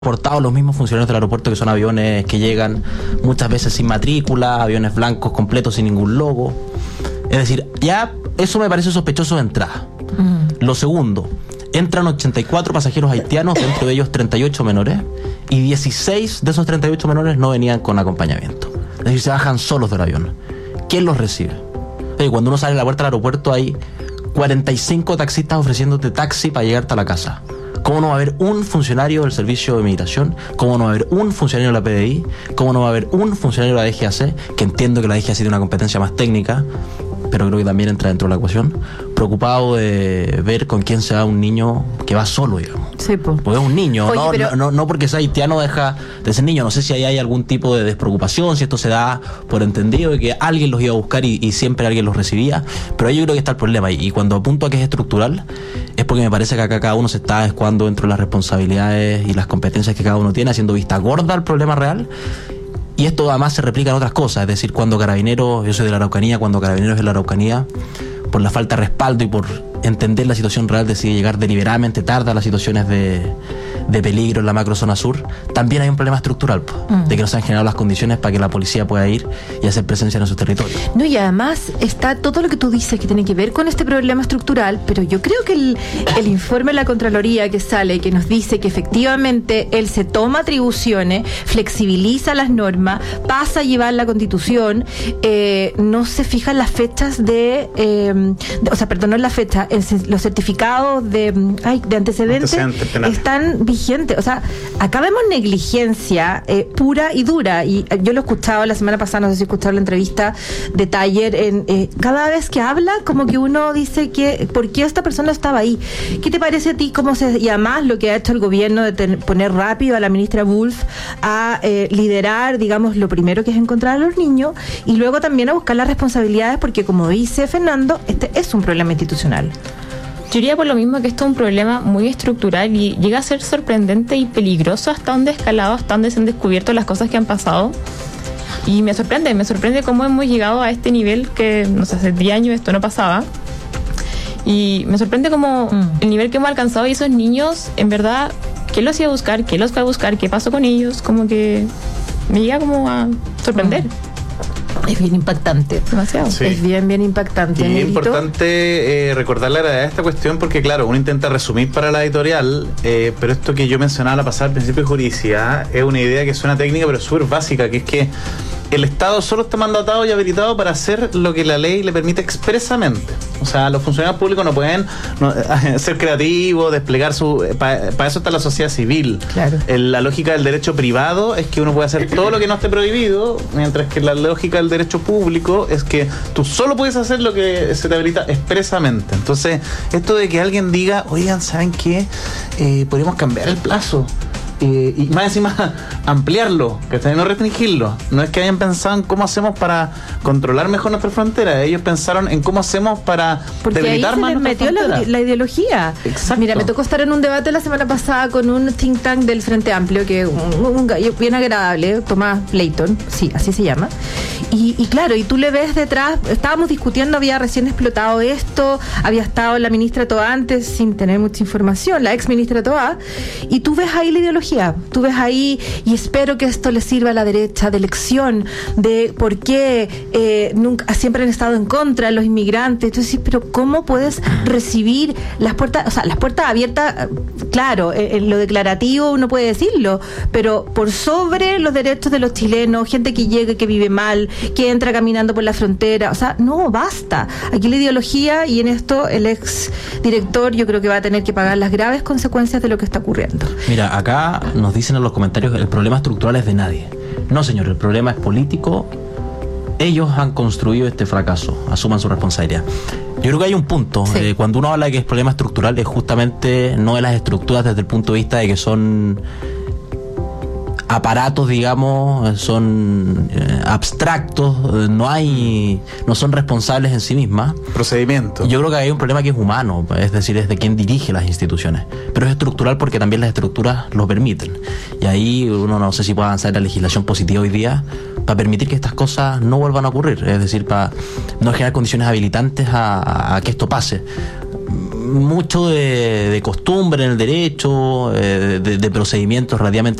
portados los mismos funcionarios del aeropuerto, que son aviones que llegan muchas veces sin matrícula, aviones blancos completos sin ningún logo. Es decir, ya eso me parece sospechoso de entrada. Lo segundo, entran 84 pasajeros haitianos, dentro de ellos 38 menores, y 16 de esos 38 menores no venían con acompañamiento. Es decir, se bajan solos del avión. ¿Quién los recibe? Cuando uno sale a la puerta del aeropuerto hay 45 taxistas ofreciéndote taxi para llegarte a la casa. ¿Cómo no va a haber un funcionario del Servicio de Migración? ¿Cómo no va a haber un funcionario de la PDI? ¿Cómo no va a haber un funcionario de la DGAC? Que entiendo que la DGAC tiene una competencia más técnica, pero creo que también entra dentro de la ecuación, preocupado de ver con quién se va un niño que va solo, digamos. Sí, pues. Porque es un niño. Oye, no porque sea haitiano deja de ser niño. No sé si ahí hay algún tipo de despreocupación, si esto se da por entendido de que alguien los iba a buscar y siempre alguien los recibía, pero ahí yo creo que está el problema. Y cuando apunto a que es estructural, es porque me parece que acá cada uno se está escuando dentro de las responsabilidades y las competencias que cada uno tiene, haciendo vista gorda al problema real. Y esto además se replica en otras cosas, es decir, cuando Carabineros, yo soy de la Araucanía, cuando Carabineros de la Araucanía, por la falta de respaldo y por entender la situación real, decide llegar deliberadamente tarde a las situaciones de peligro en la macrozona sur, también hay un problema estructural, de que no se han generado las condiciones para que la policía pueda ir y hacer presencia en esos territorios. No, y además está todo lo que tú dices que tiene que ver con este problema estructural, pero yo creo que el informe de la Contraloría que sale, que nos dice que efectivamente él se toma atribuciones, flexibiliza las normas, pasa a llevar la Constitución, no se fijan las fechas no en la fecha, los certificados de antecedentes están vigentes. O sea, acá vemos negligencia pura y dura. Y yo lo he escuchado la semana pasada, no sé si escucharon la entrevista de Taller. Cada vez que habla, como que uno dice que ¿por qué esta persona estaba ahí? ¿Qué te parece a ti? Y además lo que ha hecho el gobierno de poner rápido a la ministra Wulf a liderar, digamos, lo primero que es encontrar a los niños y luego también a buscar las responsabilidades, porque como dice Fernando, este es un problema institucional. Yo diría por lo mismo que esto es un problema muy estructural y llega a ser sorprendente y peligroso hasta donde ha escalado, hasta donde se han descubierto las cosas que han pasado. Y me sorprende cómo hemos llegado a este nivel que, no sé, hace 10 años esto no pasaba. Y me sorprende cómo el nivel que hemos alcanzado y esos niños, en verdad, ¿quién los iba a buscar? ¿Quién los fue a buscar? ¿Qué pasó con ellos? Como que me llega como a sorprender. Es bien impactante. Demasiado. Sí. Es bien impactante. Y es importante recordar la gravedad de esta cuestión porque, claro, uno intenta resumir para la editorial, pero esto que yo mencionaba la pasada al principio de juridicidad es una idea que suena técnica pero súper básica, que es que el Estado solo está mandatado y habilitado para hacer lo que la ley le permite expresamente. O sea, los funcionarios públicos no pueden ser creativos, desplegar para eso está la sociedad civil. Claro. La lógica del derecho privado es que uno puede hacer todo lo que no esté prohibido, mientras que la lógica del derecho público es que tú solo puedes hacer lo que se te habilita expresamente. Entonces, esto de que alguien diga, oigan, ¿saben qué? Podríamos cambiar el plazo. Y más encima ampliarlo, que no restringirlo. No es que hayan pensado en cómo hacemos para controlar mejor nuestra frontera, ellos pensaron en cómo hacemos para debilitar más nuestra frontera. Porque ahí se les metió la ideología. Exacto. Mira, me tocó estar en un debate la semana pasada con un think tank del Frente Amplio, que un gallo bien agradable, Tomás Leighton, sí, así se llama. Y claro, y tú le ves detrás, estábamos discutiendo, había recién explotado esto, había estado la ministra Toá antes sin tener mucha información, la ex ministra Toá, y tú ves ahí la ideología. Tú ves ahí, y espero que esto le sirva a la derecha de lección de por qué nunca siempre han estado en contra de los inmigrantes. Entonces, pero ¿cómo puedes recibir las puertas, o sea, las puertas abiertas? Claro, en lo declarativo uno puede decirlo, pero por sobre los derechos de los chilenos, gente que llega, que vive mal, que entra caminando por la frontera, o sea, no, basta. Aquí la ideología, y en esto el ex director yo creo que va a tener que pagar las graves consecuencias de lo que está ocurriendo. Mira, acá nos dicen en los comentarios que el problema estructural es de nadie. No, señor, el problema es político. Ellos han construido este fracaso, asuman su responsabilidad. Yo creo que hay un punto, sí. Cuando uno habla de que es problema estructural, es justamente no de las estructuras desde el punto de vista de que son aparatos, digamos, son abstractos, no son responsables en sí mismas. Procedimientos. Yo creo que hay un problema que es humano, es decir, es de quien dirige las instituciones, pero es estructural porque también las estructuras lo permiten. Y ahí uno no sé si puede avanzar la legislación positiva hoy día para permitir que estas cosas no vuelvan a ocurrir, es decir, para no generar condiciones habilitantes a que esto pase. mucho de costumbre en el derecho, de procedimientos relativamente